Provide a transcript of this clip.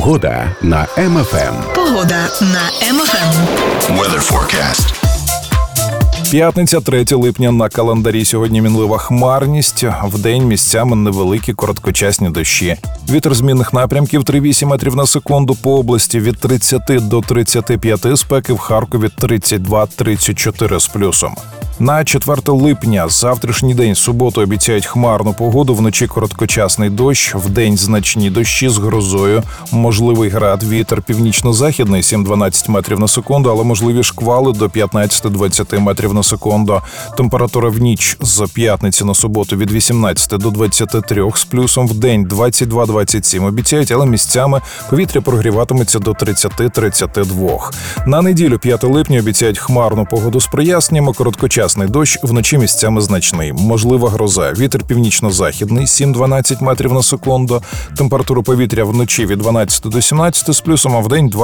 Погода на МФМ. Погода на МФМ. Weather forecast. П'ятниця, 3 липня на календарі. Сьогодні мінлива хмарність. Вдень місцями невеликі короткочасні дощі. Вітер змінних напрямків 3,8 метрів на секунду по області від 30 до 35, спеки в Харкові 32-34 з плюсом. На 4 липня, завтрашній день, суботу, обіцяють хмарну погоду, вночі короткочасний дощ, вдень значні дощі з грозою, можливий град, вітер північно-західний 7-12 метрів на секунду, але можливі шквали до 15-20 метрів на секунду. Температура в ніч з п'ятниці на суботу від 18 до 23 з плюсом, вдень 22-27 обіцяють, але місцями повітря прогріватиметься до 30-32. На неділю, 5 липня, обіцяють хмарну погоду з проясненнями, короткочасний дощ, вночі місцями значний. Можлива гроза. Вітер північно-західний 7-12 метрів на секунду. Температура повітря вночі від 12 до 17 з плюсом, а вдень